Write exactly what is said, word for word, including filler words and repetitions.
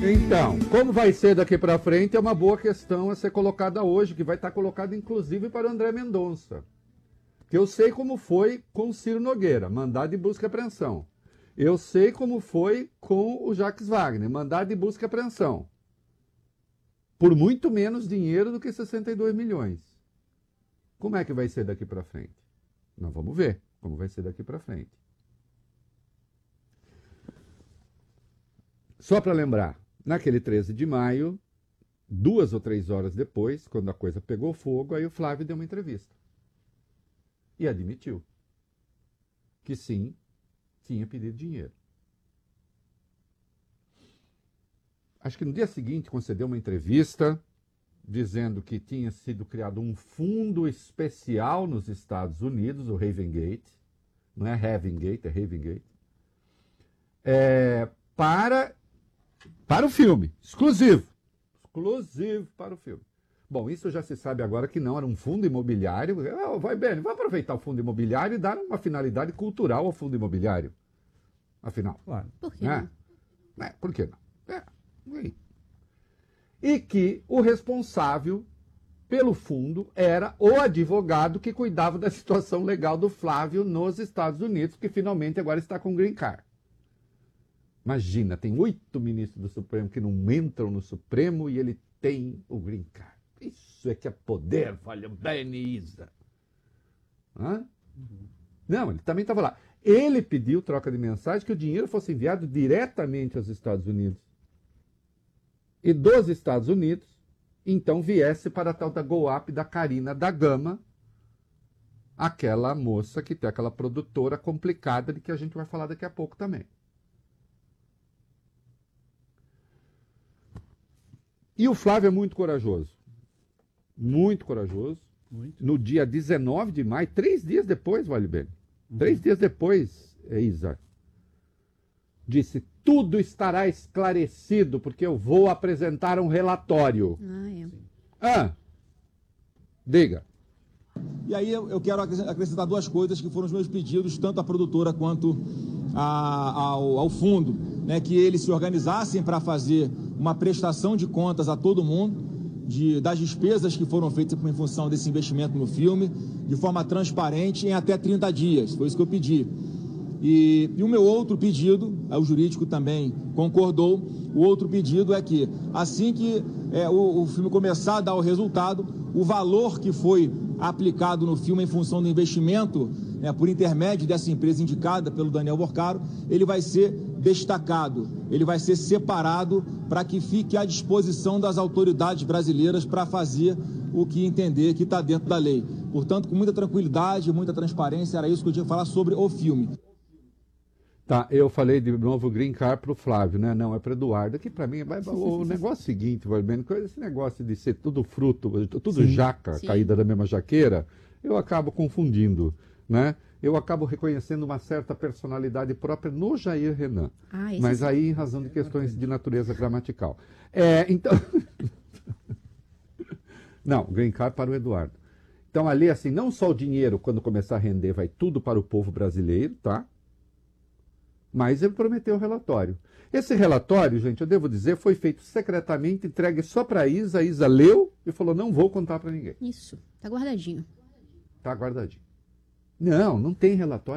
Então, como vai ser daqui para frente é uma boa questão a ser colocada hoje, que vai estar colocada inclusive para o André Mendonça. Que eu sei como foi com o Ciro Nogueira, mandado de busca e apreensão. Eu sei como foi com o Jacques Wagner, mandado de busca e apreensão. Por muito menos dinheiro do que sessenta e dois milhões. Como é que vai ser daqui para frente? Nós vamos ver como vai ser daqui para frente. Só para lembrar, naquele treze de maio, duas ou três horas depois, quando a coisa pegou fogo, aí o Flávio deu uma entrevista. E admitiu que sim, tinha pedido dinheiro. Acho que no dia seguinte concedeu uma entrevista dizendo que tinha sido criado um fundo especial nos Estados Unidos, o Ravengate, não é Havengate, é Ravengate, é, para, para o filme, exclusivo, exclusivo para o filme. Bom, isso já se sabe agora que não era um fundo imobiliário. Oh, vai bem, vai aproveitar o fundo imobiliário e dar uma finalidade cultural ao fundo imobiliário. Afinal. Claro. Por que Né? não? É, por que não? É, e, e que o responsável pelo fundo era o advogado que cuidava da situação legal do Flávio nos Estados Unidos, que finalmente agora está com green card. Imagina, tem oito ministros do Supremo que não entram no Supremo e ele tem o green card. Isso é que é poder, valha bem, Isa. Hã? Uhum. Não, ele também estava lá. Ele pediu troca de mensagem que o dinheiro fosse enviado diretamente aos Estados Unidos. E dos Estados Unidos, então viesse para a tal da Go Up da Karina da Gama, aquela moça que tem aquela produtora complicada de que a gente vai falar daqui a pouco também. E o Flávio é muito corajoso. Muito corajoso. Muito. No dia dezenove de maio, três dias depois, vale bem. Uhum. Três dias depois, Isa, disse, tudo estará esclarecido, porque eu vou apresentar um relatório. Ah, é. Ah, diga. E aí eu quero acrescentar duas coisas que foram os meus pedidos, tanto à produtora quanto a, ao, ao fundo, né, que eles se organizassem para fazer uma prestação de contas a todo mundo, de, das despesas que foram feitas em função desse investimento no filme, de forma transparente, em até trinta dias. Foi isso que eu pedi. E, e o meu outro pedido, o jurídico também concordou, o outro pedido é que, assim que é, o, o filme começar a dar o resultado, o valor que foi aplicado no filme em função do investimento, né, por intermédio dessa empresa indicada pelo Daniel Borcaro, ele vai ser destacado, ele vai ser separado para que fique à disposição das autoridades brasileiras para fazer o que entender que está dentro da lei. Portanto, com muita tranquilidade, muita transparência, era isso que eu tinha que falar sobre o filme. Tá, eu falei de novo green card para o Flávio, né? Não, é para Eduardo. Aqui para mim, vai, o negócio é o seguinte, esse negócio de ser tudo fruto, tudo Sim. jaca, Sim. caída da mesma jaqueira, eu acabo confundindo, né? Eu acabo reconhecendo uma certa personalidade própria no Jair Renan. Ah, mas sim. aí em razão de questões de natureza gramatical. É, então... Não, green card para o Eduardo. Então ali, assim, não só o dinheiro, quando começar a render, vai tudo para o povo brasileiro, tá? Mas ele prometeu o relatório. Esse relatório, gente, eu devo dizer, foi feito secretamente, entregue só para a Isa. A Isa leu e falou, não vou contar para ninguém. Isso, tá guardadinho. Tá guardadinho. Não, não tem relatório.